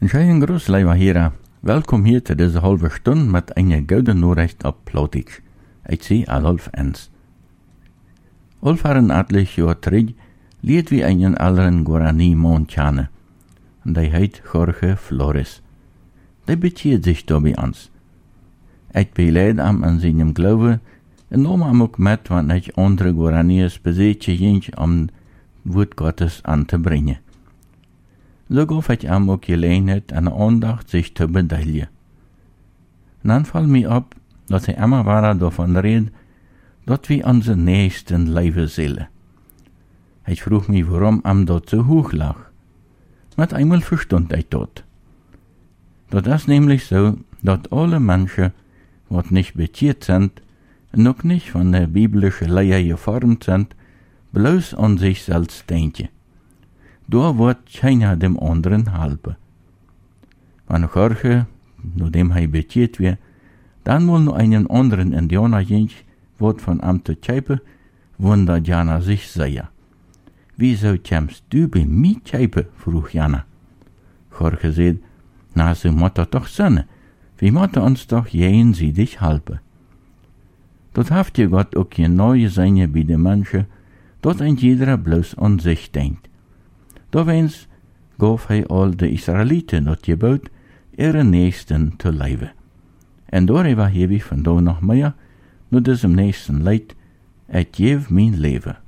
Schönen Gruß, lieber Hörer. Welkom hier zu dieser halben Stunde mit einer guten Nachricht auf Plautitsch. Ich sehe Adolf Enz. Olfaren atlich Jahr terug liet wie einen anderen Guarani Montjane. Und der heißt Jorge Flores. Der bezieht sich da bei uns. Ich beleid am an seinem Glauben und nahm am auch mit, wenn ich andere Guaranis beseetje jink, um Wort Gottes anzubringen. So gaf ich am auch Gelegenheit an Andacht sich zu beteiligen. Dann fiel mir ab, dass ich immer weiter davon redet, dass wir unsere Nächsten leben sollen. Ich frug mich, warum am dort so hoch lag. Mit einmal verstund ich dort. Das ist nämlich so, dass alle Menschen, die nicht beziert sind, noch nicht von der biblischen Lehre geformt sind, bloß an sich selbst denken. Da wird keiner dem anderen helfen. Wenn Jorge, nachdem er beziert wird, dann wohl noch einen anderen Indianer gehen, wird von ihm zu kämpfen, wundert Jana sich sehr. Wieso kämpfst du bei mir kämpfen? Frug Jana. Jorge sagt, na, so muss das doch sein. Wir müssen uns doch gegenseitig helfen. Dort haft ihr Gott auch genau gesehen bei den Menschen, dass ein jeder bloß an sich denkt. Da wens gaf hij al de Israëlieten dat gebod, ihre Nächsten zu leben. En darüber heb ich von da noch mehr, nur diesem nächsten Leid, ich gebe mein Leben.